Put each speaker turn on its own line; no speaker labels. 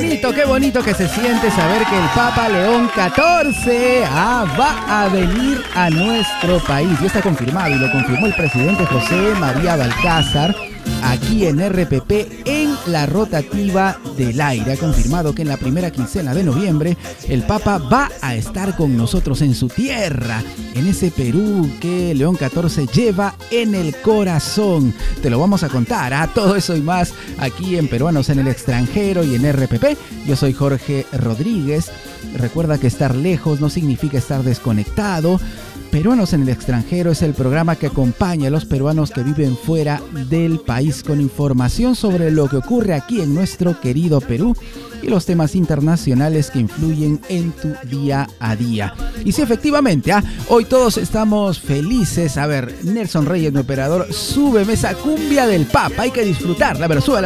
qué bonito que se siente saber que el Papa León XIV va a venir a nuestro país. Ya está confirmado y lo confirmó el presidente José María Balcázar aquí en RPP en la rotativa del aire. Ha confirmado que en la primera quincena de noviembre el Papa va a estar con nosotros en su tierra, en ese Perú que León XIV lleva en el corazón. Te lo vamos a contar, todo eso y más aquí en Peruanos en el Extranjero y en RPP. Yo soy Jorge Rodríguez. Recuerda que estar lejos no significa estar desconectado. Peruanos en el Extranjero es el programa que acompaña a los peruanos que viven fuera del país con información sobre lo que ocurre aquí en nuestro querido Perú y los temas internacionales que influyen en tu día a día. Y sí, efectivamente, hoy todos estamos felices. A ver, Nelson Reyes, mi operador, súbeme esa cumbia del Papa, hay que disfrutarla. A ver, súbela.